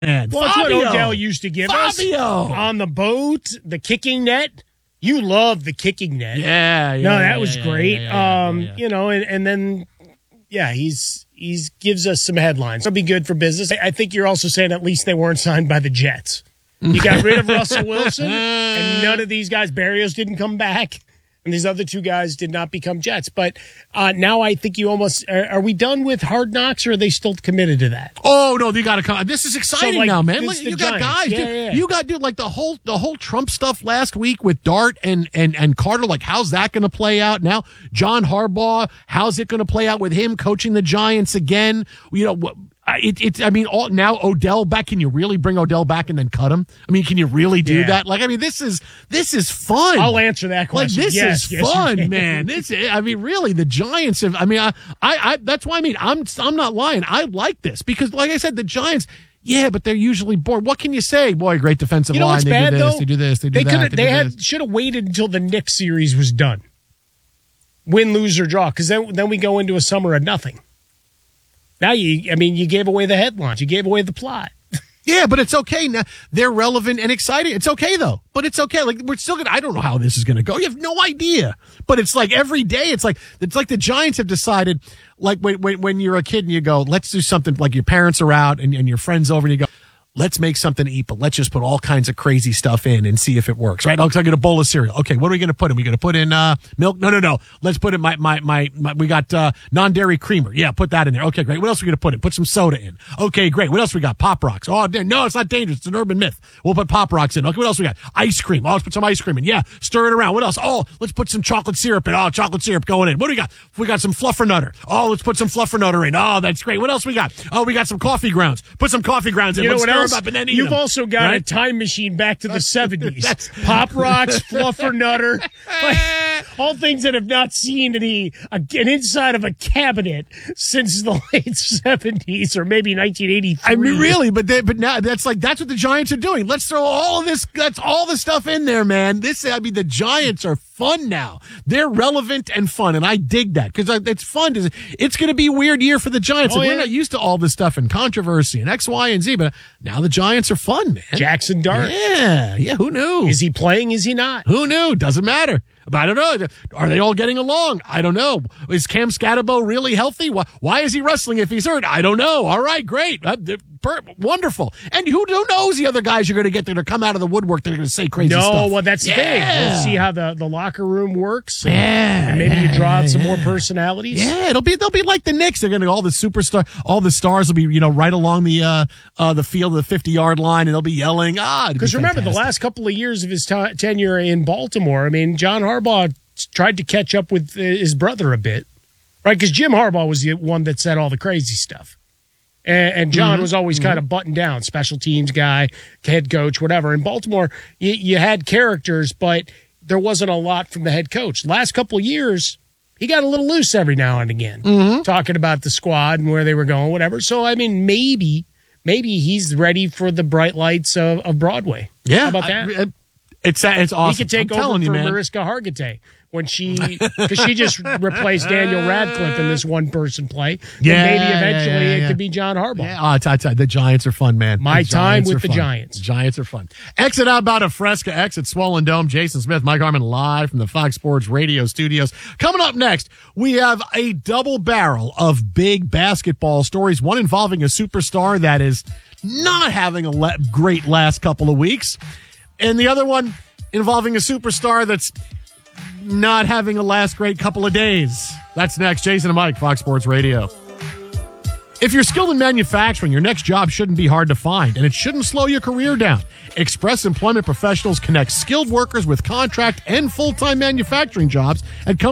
Man, Well, it's what Odell used to give us on the boat, the kicking net. You love the kicking net. Yeah. No, that was great. Yeah. You know, and then, yeah, he's gives us some headlines. It'll be good for business. I think you're also saying at least they weren't signed by the Jets. You got rid of Russell Wilson, and none of these guys, Berrios didn't come back, and these other two guys did not become Jets. But now I think you almost are we done with Hard Knocks, or are they still committed to that? Oh no, you got to come. This is exciting now, man. Look, you got Giants. guys. Yeah. You got like the whole Trump stuff last week with Dart and Carter. Like, how's that going to play out now? John Harbaugh, how's it going to play out with him coaching the Giants again? You know, now Odell back. Can you really bring Odell back and then cut him? I mean, can you really do that? Like, I mean, this is fun. I'll answer that question. Like, this is fun, man. Really, the Giants have. I mean, I that's why. I mean, I'm not lying. I like this because, like I said, the Giants. Yeah, but they're usually bored. What can you say? Boy, great defensive line. What's bad, though? They do this. They do that. They should have waited until the Knicks series was done. Win, lose, or draw, because then we go into a summer of nothing. Now you gave away the headlines. You gave away the plot. Yeah, but it's okay now. They're relevant and exciting. It's okay though. But it's okay. Like, we're still I don't know how this is gonna go. You have no idea. But it's like every day. It's like the Giants have decided. Like when you're a kid and you go, let's do something. Like, your parents are out and your friends over and you go, let's make something to eat, but let's just put all kinds of crazy stuff in and see if it works, right? I'll get a bowl of cereal. Okay, what are we going to put in? We going to put in milk? No. Let's put in my we got non-dairy creamer. Yeah, put that in there. Okay, great. What else are we going to put in? Put some soda in. Okay, great. What else we got? Pop Rocks. Oh, no, it's not dangerous. It's an urban myth. We'll put Pop Rocks in. Okay, what else we got? Ice cream. Oh, let's put some ice cream in. Yeah, stir it around. What else? Oh, let's put some chocolate syrup in. Oh, chocolate syrup going in. What do we got? We got some Fluffernutter. Oh, let's put some Fluffernutter in. Oh, that's great. What else we got? Oh, we got some coffee grounds. Put some coffee grounds in. You know what else? Up and then eat them. Also got a time machine back to the 70s. Pop Rocks, Fluffernutter, all things that have not seen an inside of a cabinet since the late 70s or maybe 1983. I mean, really, but now that's what the Giants are doing. Let's throw all of this. That's all the stuff in there, man. The Giants are fun now. They're relevant and fun, and I dig that because it's fun. It's going to be a weird year for the Giants. We're not used to all this stuff and controversy and X, Y, and Z, but now the Giants are fun, man. Jackson Dart. Yeah. Who knew? Is he playing? Is he not? Who knew? Doesn't matter. But I don't know. Are they all getting along? I don't know. Is Cam Scatterbo really healthy? Why is he wrestling if he's hurt? I don't know. All right, great. Wonderful. And who knows the other guys you're going to get there to come out of the woodwork that are going to say crazy stuff. No, well, that's the thing. We'll see how the locker room works. And maybe you draw out some more personalities. Yeah, they'll be like the Knicks. They're going to all the stars will be right along the field, the 50-yard line, and they'll be yelling. Because remember, the last couple of years of his tenure in Baltimore, I mean, John Harbaugh tried to catch up with his brother a bit, right? Because Jim Harbaugh was the one that said all the crazy stuff. And John was always kind of buttoned down, special teams guy, head coach, whatever. In Baltimore, you had characters, but there wasn't a lot from the head coach. Last couple of years, he got a little loose every now and again, talking about the squad and where they were going, whatever. So, I mean, maybe he's ready for the bright lights of Broadway. Yeah. How about that? It's awesome. He could take over for Mariska Hargitay because she just replaced Daniel Radcliffe in this one-person play. Yeah, maybe eventually it could be John Harbaugh. Yeah, the Giants are fun, man. My time with the Giants. Giants are fun. Exit Outbound of Fresca, exit Swollen Dome. Jason Smith, Mike Harmon live from the Fox Sports Radio studios. Coming up next, we have a double barrel of big basketball stories, one involving a superstar that is not having a great last couple of weeks, and the other one involving a superstar that's not having a last great couple of days. That's next. Jason and Mike, Fox Sports Radio. If you're skilled in manufacturing, your next job shouldn't be hard to find, and it shouldn't slow your career down. Express Employment Professionals connects skilled workers with contract and full-time manufacturing jobs at companies